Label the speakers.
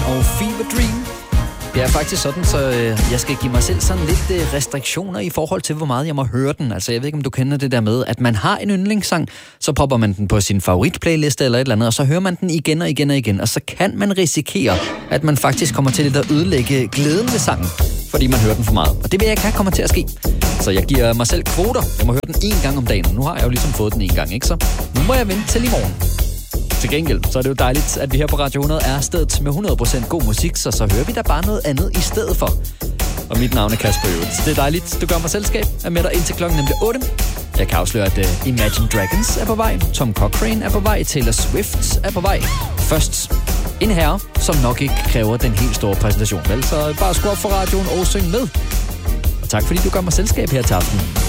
Speaker 1: og Fever Dream. Det er faktisk sådan, så jeg skal give mig selv sådan lidt restriktioner i forhold til, hvor meget jeg må høre den. Altså, jeg ved ikke, om du kender det der med, at man har en yndlingssang, så popper man den på sin favoritplayliste eller et eller andet, og så hører man den igen og igen og igen, og så kan man risikere, at man faktisk kommer til lidt at ødelægge glæden ved sangen, fordi man hører den for meget. Og det vil jeg ikke have kommer til at ske. Så jeg giver mig selv kvoter. Jeg må høre den én gang om dagen. Nu har jeg jo ligesom fået den én gang, ikke så? Nu må jeg vente til i morgen. Til gengæld, så er det jo dejligt, at vi her på Radio 100 er stedet med 100% god musik, så hører vi da bare noget andet i stedet for. Og mit navn er Kasper Øvrigt. Det er dejligt, du gør mig selskab. Jeg er med dig indtil klokken nemlig 8. Jeg kan afsløre, at Imagine Dragons er på vej, Tom Cochrane er på vej, Taylor Swift er på vej. Først en herre, som nok ikke kræver den helt store præsentation, vel? Så bare skru op for radioen og syng med. Og tak fordi du gør mig selskab her til aften.